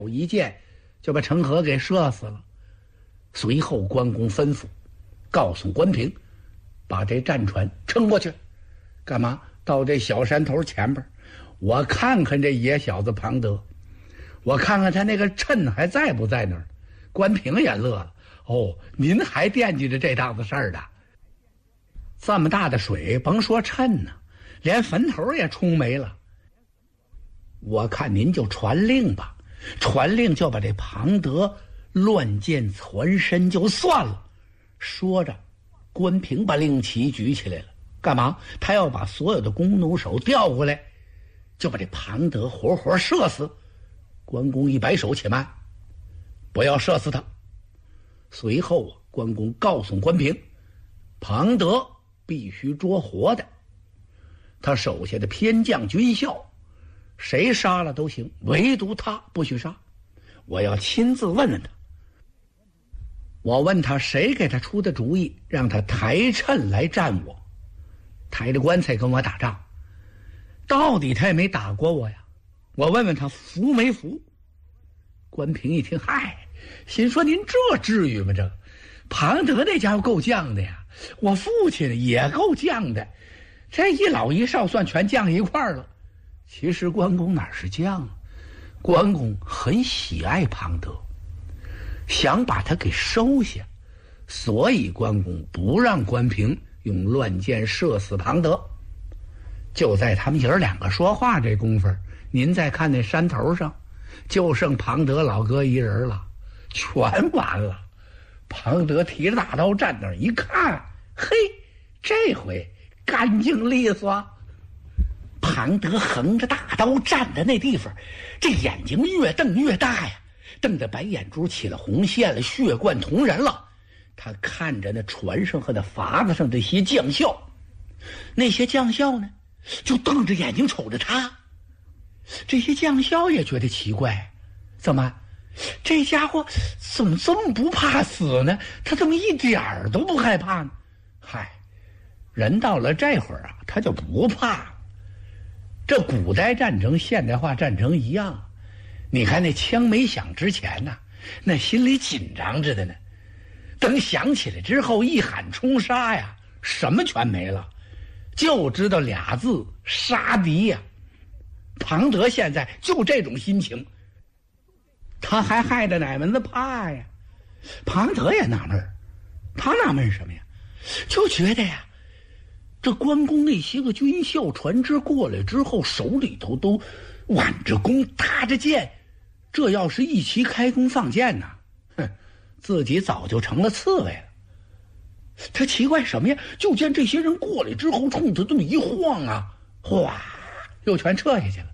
一箭就把陈和给射死了。随后关公吩咐，告诉关平，把这战船撑过去，干嘛？到这小山头前边，我看看这野小子庞德，我看看他那个趁还在不在那儿。关平也乐了，哦，您还惦记着这档子事儿的？这么大的水，甭说趁呢，连坟头也冲没了。我看您就传令吧，传令就把这庞德乱箭攒身就算了。说着，关平把令旗举起来了，干嘛？他要把所有的弓弩手调过来，就把这庞德活活射死。关公一摆手，且慢，不要射死他。随后关公告诉关平，庞德必须捉活的，他手下的偏将军校谁杀了都行，唯独他不许杀。我要亲自问问他，我问他谁给他出的主意，让他抬秤来战我，抬着棺材跟我打仗，到底他也没打过我呀，我问问他服没服。关平一听，嗨，心说您这至于吗？这庞德那家伙够犟的呀，我父亲也够犟的，这一老一少算全犟一块儿了。其实关公哪是犟啊，关公很喜爱庞德，想把他给收下，所以关公不让关平用乱箭射死庞德。就在他们爷儿两个说话这功夫，您再看那山头上就剩庞德老哥一人了，全完了。庞德提着大刀站那儿一看，嘿，这回干净利索。庞德横着大刀站在那地方，这眼睛越瞪越大呀，瞪得白眼珠起了红线了，血贯瞳仁了。他看着那船上和那筏子上这些将校，那些将校呢就瞪着眼睛瞅着他。这些将校也觉得奇怪，怎么这家伙怎么这么不怕死呢？他怎么一点儿都不害怕呢？嗨，人到了这会儿啊，他就不怕了。这古代战争现代化战争一样，你看那枪没响之前呢，那心里紧张着的呢，等响起来之后一喊冲杀呀，什么全没了，就知道俩字，杀敌呀。庞德现在就这种心情，他还害得哪门子怕呀？庞德也纳闷，他纳闷什么呀？就觉得呀，这关公那些个军校船只过来之后，手里头都挽着弓搭着箭，这要是一齐开弓放箭呢，哼，自己早就成了刺猬了。他奇怪什么呀？就见这些人过来之后，冲他这么一晃啊，哗，又全撤下去了。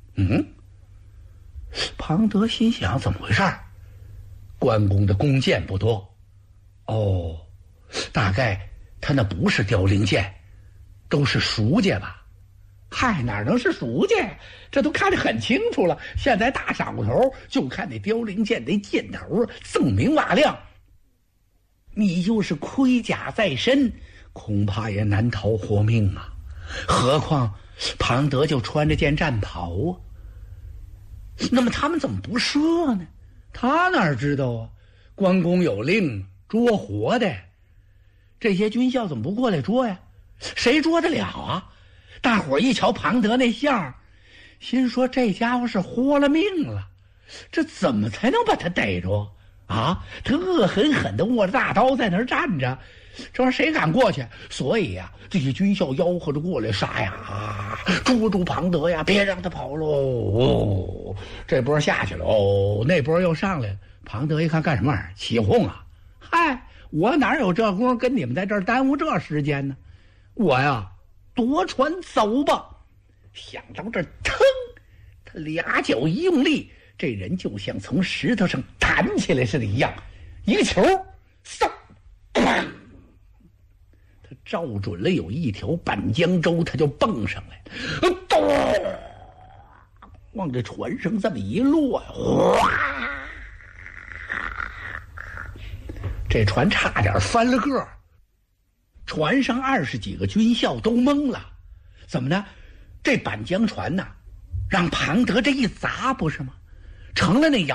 庞德心想，怎么回事？关公的弓箭不多，哦，大概他那不是凋零箭，都是熟箭吧？嗨，哪能是熟箭？这都看得很清楚了。现在大晌午头，就看那凋零箭那箭头锃明瓦亮。你就是盔甲在身，恐怕也难逃活命啊！何况庞德就穿着件战袍啊。那么他们怎么不射呢？他哪知道啊？关公有令捉活的，这些军校怎么不过来捉呀？谁捉得了啊？大伙儿一瞧庞德那相，心说这家伙是豁了命了，这怎么才能把他逮着啊？他恶狠狠地握着大刀在那儿站着，这玩意儿谁敢过去？所以呀，这些军校吆喝着过来杀呀，捉住庞德呀，别让他跑喽！哦，这波下去了，哦，那波又上来了。庞德一看干什么玩意儿？起哄啊！嗨，我哪有这功夫跟你们在这儿耽误这时间呢？我呀，夺船走吧！想到这儿，腾，他俩脚一用力，这人就像从石头上弹起来似的一样，一个球，嗖，哐！他照准了有一条板江舟，他就蹦上来，往这船上这么一落，哗！这船差点翻了个，船上20几个军校都懵了，怎么呢？这板江船呐，让庞德这一砸不是吗？成了那